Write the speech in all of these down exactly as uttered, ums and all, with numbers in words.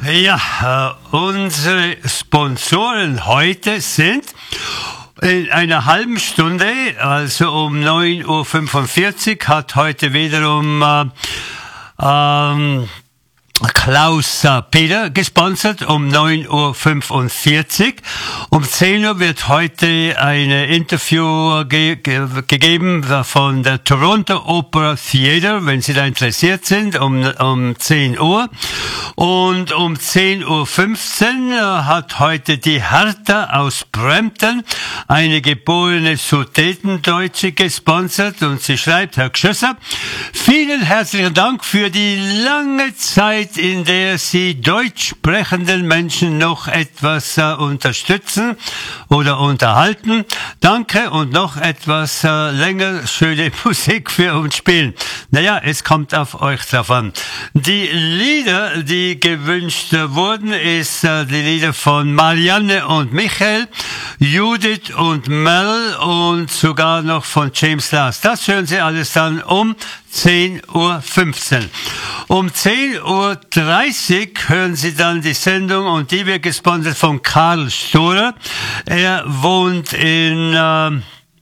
Ja, äh, unsere Sponsoren heute sind in einer halben Stunde, also um neun Uhr fünfundvierzig, hat heute wiederum äh, ähm, Klaus äh, Peter gesponsert um neun Uhr fünfundvierzig. Um zehn Uhr wird heute ein Interview ge ge gegeben von der Toronto Opera Theatre, wenn Sie da interessiert sind, um, um zehn Uhr. Und um zehn Uhr fünfzehn äh, hat heute die Hertha aus Brampton, eine geborene Sudetendeutsche, gesponsert, und sie schreibt: Herr Gschösser, vielen herzlichen Dank für die lange Zeit, in der Sie deutsch sprechenden Menschen noch etwas äh, unterstützen oder unterhalten. Danke, und noch etwas äh, länger schöne Musik für uns spielen. Naja, es kommt auf euch drauf an. Die Lieder, die gewünscht wurden, ist äh, die Lieder von Marianne und Michael, Judith und Mel und sogar noch von James Last. Das hören Sie alles dann um zehn Uhr fünfzehn. Um zehn Uhr dreißig hören Sie dann die Sendung, und die wird gesponsert von Karl Storer. Er wohnt in... Äh,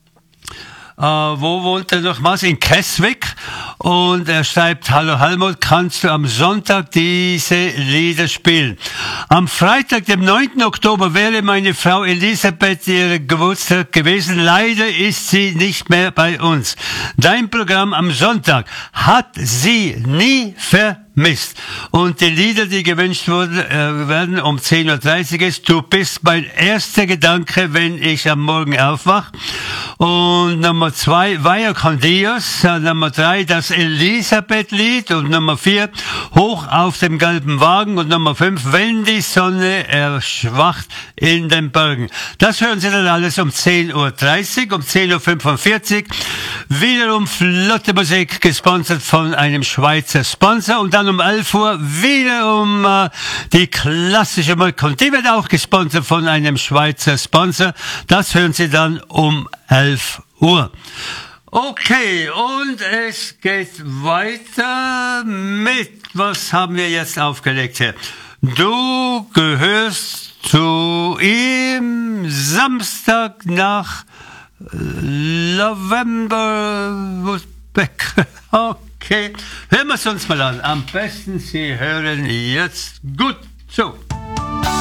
Äh, wo wohnt er nochmals? In Keswick. Und er schreibt: Hallo Helmut, kannst du am Sonntag diese Lieder spielen? Am Freitag, dem neunten Oktober, wäre meine Frau Elisabeth ihr Geburtstag gewesen. Leider ist sie nicht mehr bei uns. Dein Programm am Sonntag hat sie nie vermisst. Und die Lieder, die gewünscht wurden, äh, werden um zehn Uhr dreißig ist: Du bist mein erster Gedanke, wenn ich am Morgen aufwache. Und Nummer zwei, Vaya con Dios. Nummer drei, das Elisabeth-Lied. Und Nummer vier, Hoch auf dem gelben Wagen. Und Nummer fünf, Wenn die Sonne erschwacht in den Bergen. Das hören Sie dann alles um zehn Uhr dreißig, um zehn Uhr fünfundvierzig. Wiederum flotte Musik, gesponsert von einem Schweizer Sponsor. Und dann um elf Uhr wiederum äh, die klassische Musik. Und die wird auch gesponsert von einem Schweizer Sponsor. Das hören Sie dann um elf Uhr. Okay, und es geht weiter mit, was haben wir jetzt aufgelegt hier? Du gehörst zu ihm Samstag nach November. Okay, hören wir es uns mal an. Am besten Sie hören jetzt gut zu.